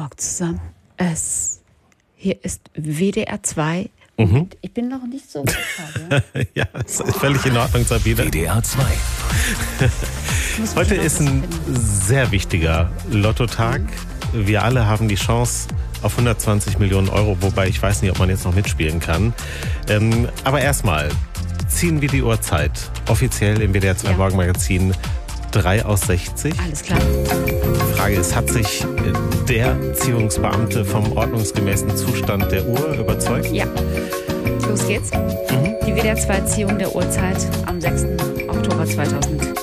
Morgen zusammen. Hier ist WDR 2. Ich bin noch nicht so gut. Ja, ist völlig in Ordnung, Sabine. WDR 2. Heute ist ein sehr wichtiger Lottotag. Wir alle haben die Chance auf 120 Millionen Euro, wobei ich weiß nicht, ob man jetzt noch mitspielen kann. Aber erstmal ziehen wir die Uhrzeit. Offiziell im WDR 2 Morgenmagazin 3 aus 60. Alles klar. Die Frage ist, hat sich der Ziehungsbeamte vom ordnungsgemäßen Zustand der Uhr überzeugt? Ja. Los geht's. Die WDR 2 Ziehung der Uhrzeit am 6. Oktober 2000.